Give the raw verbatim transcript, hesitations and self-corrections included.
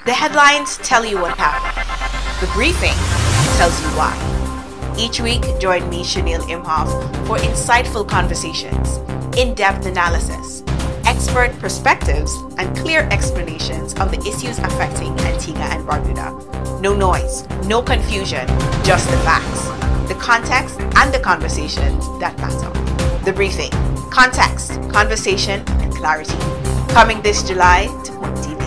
The headlines tell you what happened. The briefing tells you why. Each week, join me, Chanel Imhoff, for insightful conversations, in-depth analysis, expert perspectives, and clear explanations of the issues affecting Antigua and Barbuda. No noise, no confusion, just the facts, the context, and the conversations that matter. The briefing: context, conversation, and clarity. Coming this July twenty.